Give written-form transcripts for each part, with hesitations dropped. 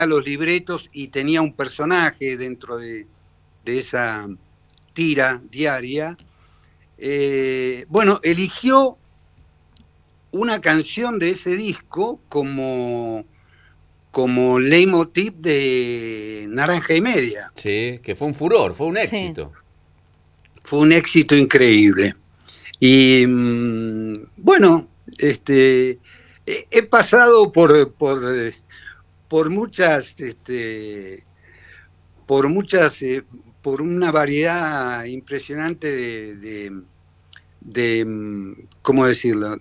los libretos y tenía un personaje dentro de esa tira diaria. Bueno, eligió una canción de ese disco como leitmotiv de Naranja y Media. Sí, que fue un furor, fue un éxito. Sí. Fue un éxito increíble. Y bueno, he pasado por muchas, por una variedad impresionante de ¿cómo decirlo?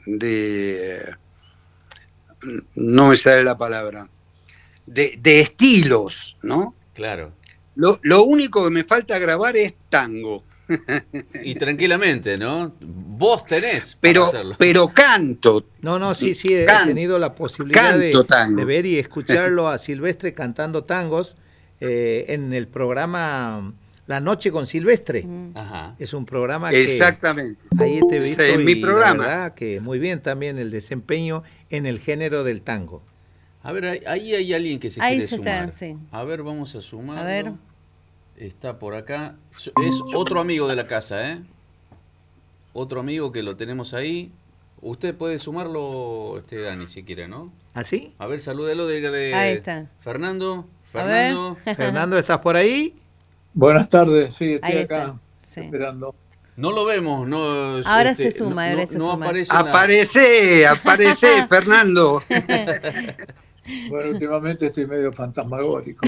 No me sale la palabra. De estilos, ¿no? Claro. Lo único que me falta grabar es tango. Y tranquilamente, ¿no? Vos tenés para hacerlo. Pero canto. No, sí, he tenido la posibilidad de ver y escucharlo a Silvestre cantando tangos en el programa La Noche con Silvestre. Ajá. Es un programa exactamente. Que ahí te he visto en mi programa. La verdad que muy bien también el desempeño en el género del tango. A ver, ahí hay alguien que se quiere sumar. Está, sí. A ver, vamos a sumarlo. A ver. Está por acá. Es otro amigo de la casa, ¿eh? Otro amigo que lo tenemos ahí. Usted puede sumarlo, Dani, si quiere, ¿no? ¿Ah, sí? A ver, salúdelo de ahí está. Fernando. Fernando, ¿estás por ahí? Buenas tardes, sí, estoy acá esperando. No lo vemos, no. Ahora se suma, no aparece. Aparece, Fernando. Bueno, últimamente estoy medio fantasmagórico.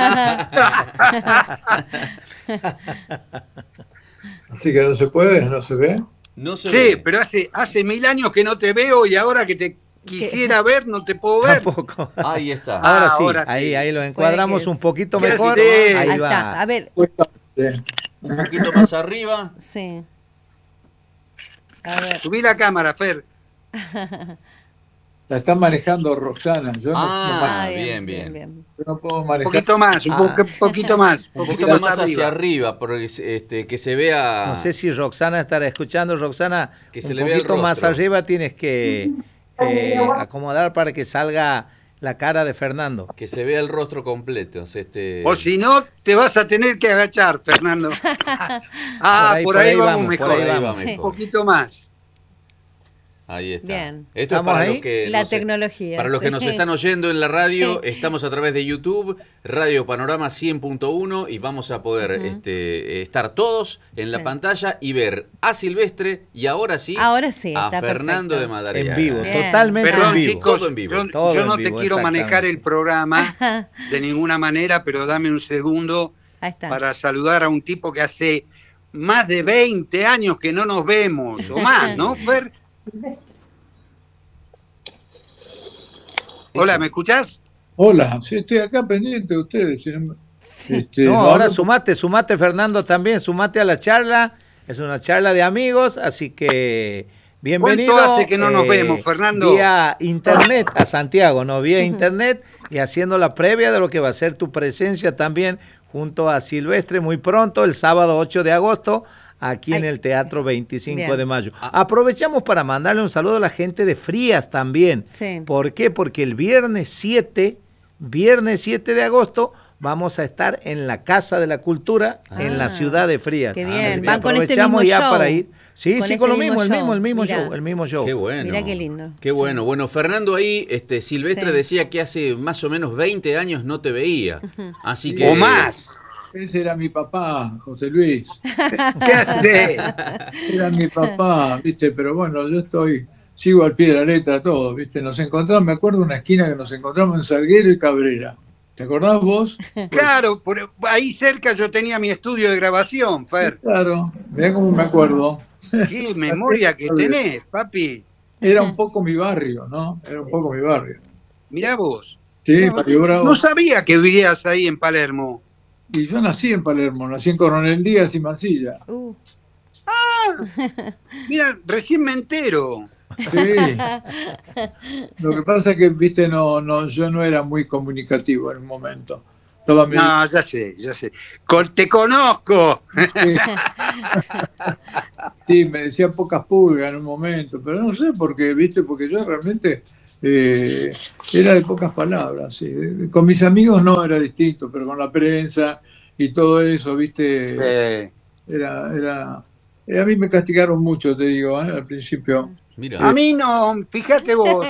Así que no se puede, no se ve. No se ve. Pero hace 1000 años que no te veo y ahora que te quisiera ver, no te puedo ver. Tampoco. Ahí está. Ahora sí. Ahí lo encuadramos un poquito mejor. Ahí va. A ver. Un poquito más arriba. Sí. A ver. Subí la cámara, Fer. La está manejando Roxana. Yo bien. Yo no puedo manejar. Un poquito más, un poquito más. Un poquito más hacia arriba, porque que se vea. No sé si Roxana estará escuchando. Roxana, que se un le vea poquito más arriba tienes que acomodar para que salga la cara de Fernando. Que se vea el rostro completo. O si no, te vas a tener que agachar, Fernando. por ahí vamos mejor. Un poquito más. Ahí está. Bien. Esto es para ahí? los que tecnología. Para los que nos están oyendo en la radio, estamos a través de YouTube, Radio Panorama 100.1 y vamos a poder estar todos en la pantalla y ver a Silvestre y ahora sí a Fernando de Madariaga. En vivo, totalmente en vivo. Chicos, todo en vivo. Yo no te quiero manejar el programa de ninguna manera, pero dame un segundo para saludar a un tipo que hace más de 20 años que no nos vemos, o más, ¿no, Fer? Hola, ¿me escuchás? Hola, sí, estoy acá pendiente de ustedes. Ahora sumate Fernando también, sumate a la charla. Es una charla de amigos, así que bienvenido. ¿Cuánto hace que no nos vemos, Fernando? Vía internet a Santiago, ¿no? Vía internet y haciendo la previa de lo que va a ser tu presencia también junto a Silvestre muy pronto, el sábado 8 de agosto. Aquí en el Teatro 25 de Mayo. Aprovechamos para mandarle un saludo a la gente de Frías también. Sí. ¿Por qué? Porque el viernes 7 de agosto vamos a estar en la Casa de la Cultura en la ciudad de Frías. Qué bien. Van con este mismo ya show. Para ir. Sí, con lo mismo, el mismo show. Qué bueno. Mirá qué lindo. Qué bueno. Bueno, Fernando ahí, Silvestre decía que hace más o menos 20 años no te veía. Así que... O más. Ese era mi papá, José Luis. ¿Qué hace? Era mi papá, ¿viste? Pero bueno, sigo al pie de la letra todo, ¿viste? Nos encontramos, me acuerdo una esquina que nos encontramos en Salguero y Cabrera. ¿Te acordás vos? Claro, ahí cerca yo tenía mi estudio de grabación, Fer. Claro, mirá cómo me acuerdo. Qué memoria que tenés, papi. Era un poco mi barrio, ¿no? Era un poco mi barrio. Mirá vos. Sí, no sabía que vivías ahí en Palermo. Y yo nací en Palermo, nací en Coronel Díaz y Mansilla. Mira, recién me entero. Sí. Lo que pasa es que, viste, yo no era muy comunicativo en un momento. Estaba medio... No, ya sé. Te conozco. Sí. Sí, me decía pocas pulgas en un momento, pero no sé por qué, ¿viste? Porque yo realmente era de pocas palabras. Sí. Con mis amigos no era distinto, pero con la prensa y todo eso, ¿viste? A mí me castigaron mucho, te digo, al principio. Mira. A mí no, fíjate vos.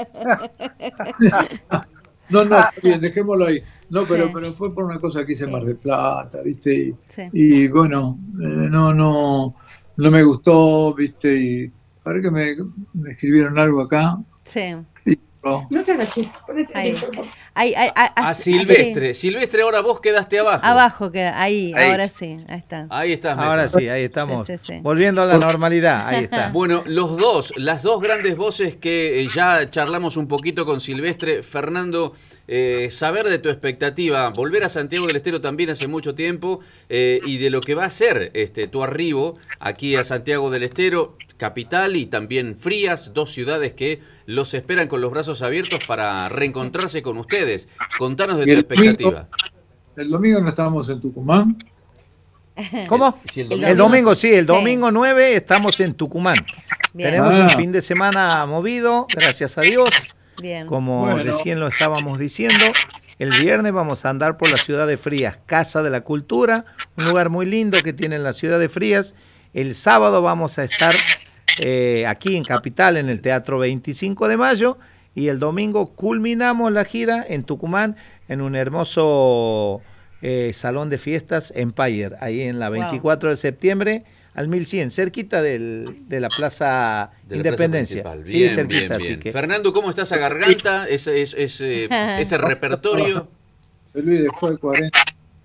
No, está bien, dejémoslo ahí. No, pero fue por una cosa que hice en Mar del Plata, ¿viste? Y bueno, no me gustó, ¿viste? Y parece que me escribieron algo acá. Sí. No te agaches, ponete ahí. A Silvestre. Silvestre, ahora vos quedaste abajo. Abajo queda, ahí, ahora sí, ahí está. Ahí estás. Ahora sí, ahí estamos. Sí. Volviendo a la normalidad, ahí está. Bueno, las dos grandes voces que ya charlamos un poquito con Silvestre. Fernando, saber de tu expectativa, volver a Santiago del Estero también hace mucho tiempo, y de lo que va a ser tu arribo aquí a Santiago del Estero, capital y también Frías, dos ciudades que los esperan con los brazos abiertos para reencontrarse con ustedes. Contanos de tu expectativa. El domingo no estábamos en Tucumán. ¿Cómo? Sí, el domingo 9 estamos en Tucumán. Bien. Tenemos un fin de semana movido, gracias a Dios. Bien. Como recién lo estábamos diciendo, el viernes vamos a andar por la ciudad de Frías, Casa de la Cultura, un lugar muy lindo que tiene en la ciudad de Frías. El sábado vamos a estar aquí en Capital, en el Teatro 25 de Mayo, y el domingo culminamos la gira en Tucumán, en un hermoso salón de fiestas Empire, ahí en la 24 de septiembre al 1100, cerquita de la Plaza de Independencia. Bien, sí, cerquita. Bien. Así que... Fernando, ¿cómo está esa garganta, ese repertorio? Luis, después de 40,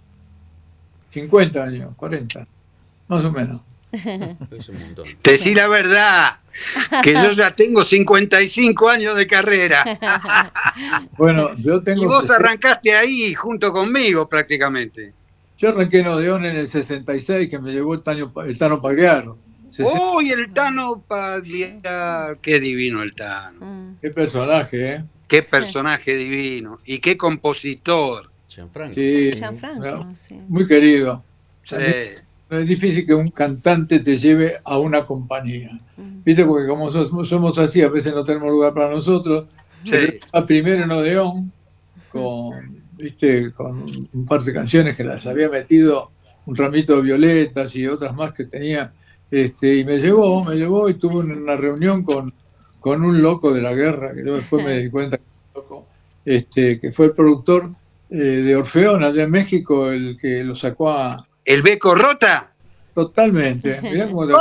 50 años, 40, más o menos. Es un montón. Decí la verdad, que yo ya tengo 55 años de carrera. Bueno, yo tengo... Y vos arrancaste ahí junto conmigo prácticamente. Yo arranqué en Odeón en el 66, que me llevó el Tano Pagliaro. ¡Uy, el Tano Pagliaro! ¡Qué divino el Tano! ¡Qué personaje, eh! ¡Qué personaje divino! ¡Y qué compositor! Gianfranco. Sí, Gianfranco, sí. Muy querido. Sí. No es difícil que un cantante te lleve a una compañía. ¿Viste? Porque como somos así, a veces no tenemos lugar para nosotros. Sí. Primero en Odeón, con un par de canciones que las había metido, un ramito de violetas y otras más que tenía. Y me llevó y tuve una reunión con un loco de la guerra, que yo después me di cuenta que era un loco, que fue el productor de Orfeón allá en México, el que lo sacó a... ¿El Beco Rota? Totalmente. Mirá cómo te...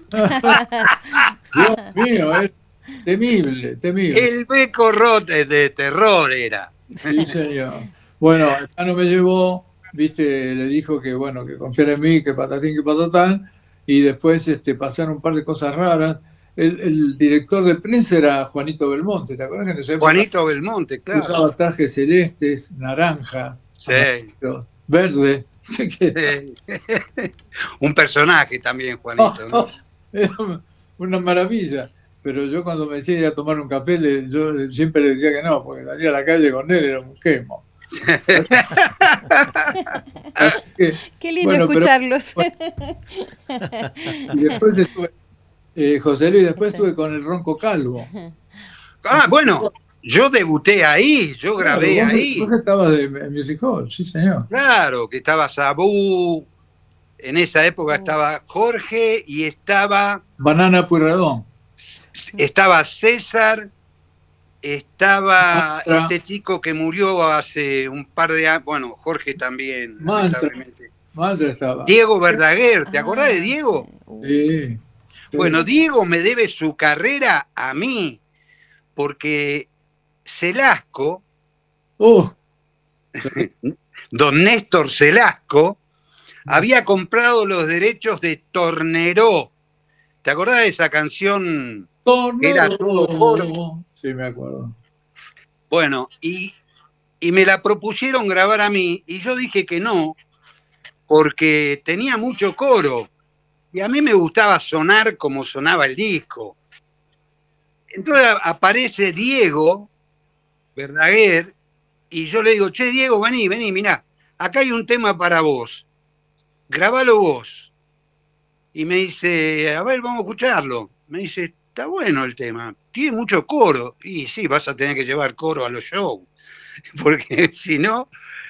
Dios mío, es temible. El Beco Rota de terror era. Sí, señor. Bueno, ya no me llevó, viste, le dijo que que confiara en mí, que patatín, que patatán, y después pasaron un par de cosas raras. El director de prensa era Juanito Belmonte, ¿te acuerdas? Juanito Belmonte, claro. Usaba trajes celestes, naranja, sí. Verde. Sí. Un personaje también, Juanito, ¿no? Era una maravilla. Pero yo cuando me decía ir a tomar un café, yo siempre le decía que no, porque salir a la calle con él era un quemo. Qué lindo escucharlos. Y después estuve, José Luis, después estuve con el Ronco Calvo. Bueno, yo debuté ahí, yo grabé ahí. Vos estabas en Music Hall, sí señor. Claro, que estaba Sabú, en esa época estaba Jorge y estaba... Banana Pueyrredón. Estaba César, estaba este chico que murió hace un par de años, bueno, Jorge también, lamentablemente. Mantra estaba. Diego Verdaguer, ¿te acordás de Diego? Sí. Bueno, Diego me debe su carrera a mí, porque Celasco, don Néstor Celasco, había comprado los derechos de Torneró. ¿Te acordás de esa canción? Que era todo coro. Sí, me acuerdo. Bueno, y me la propusieron grabar a mí, y yo dije que no, porque tenía mucho coro, y a mí me gustaba sonar como sonaba el disco. Entonces aparece Diego Verdaguer, y yo le digo, che, Diego, vení, mirá, acá hay un tema para vos, grabalo vos. Y me dice, a ver, vamos a escucharlo. Me dice, está bueno el tema, tiene mucho coro. Y sí, vas a tener que llevar coro a los shows, porque si no,